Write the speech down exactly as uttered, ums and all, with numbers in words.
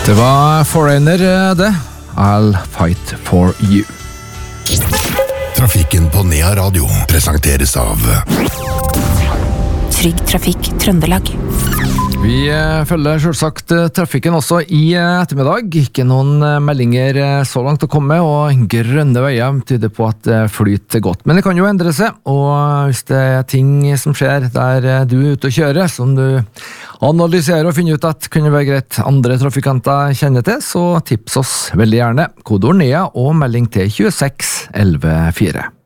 Det var Foreigner, det. I'll fight for you. Trafikken på Nea Radio presenteres av Trygg Trafikk Trøndelag. Vi følger selvsagt trafikken også i ettermiddag. Ikke noen meldinger så langt å komme, og grønne veier tyder på at det flyter godt. Men det kan jo endre seg, og hvis det er ting som skjer der du er ute og kjører, som du analyserer og finner ut at kunne være greit andre trafikanter kjenner til, så tips oss veldig gjerne. Kodeord NEA og melding til tjueseks elleve fire.